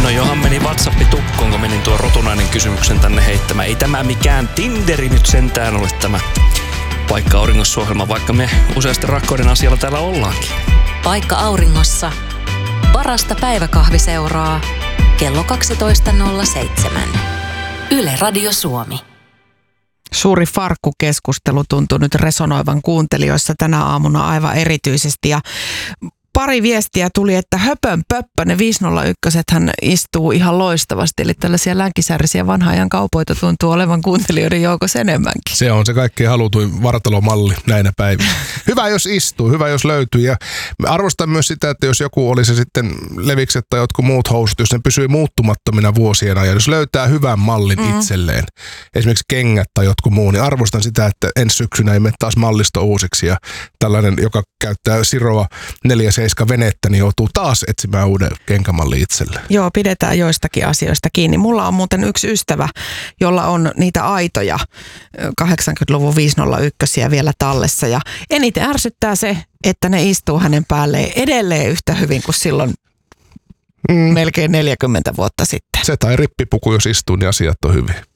No johan meni WhatsAppi tukkoon, kun menin tuo rotunainen kysymyksen tänne heittämään. Ei tämä mikään Tinderi nyt sentään ole tämä Paikka Auringossa-ohjelma, vaikka me useasti rakkauden asialla täällä ollaankin. Paikka Auringossa. Parasta päiväkahviseuraa. Kello 12.07. Yle Radio Suomi. Suuri farkkukeskustelu tuntuu nyt resonoivan kuuntelijoissa tänä aamuna aivan erityisesti. Ja pari viestiä tuli, että höpön pöppö, ne 501-hän istuu ihan loistavasti. Eli tällaisia länkisäärisiä vanhan ajan kaupoita tuntuu olevan kuuntelijoiden joukossa enemmänkin. Se on se kaikkein halutuin vartalomalli näinä päivinä. Hyvä jos istuu, hyvä jos löytyy. Ja arvostan myös sitä, että jos joku oli se sitten levikset tai jotkut muut housut, jos ne pysyy muuttumattomina vuosien ajan. Jos löytää hyvän mallin itselleen, esimerkiksi kengät tai jotkut muu, niin arvostan sitä, että ensi syksynä ei mene taas mallisto uusiksi. Ja tällainen, joka käyttää Siroa 4-7 venettä, niin joutuu taas etsimään uuden kenkämalli itselleen. Joo, pidetään joistakin asioista kiinni. Mulla on muuten yksi ystävä, jolla on niitä aitoja 80-luvun 501 vielä tallessa. Ja eniten ärsyttää se, että ne istuu hänen päälleen edelleen yhtä hyvin kuin silloin melkein 40 vuotta sitten. Se tai rippipuku, jos istuu, niin asiat on hyvin.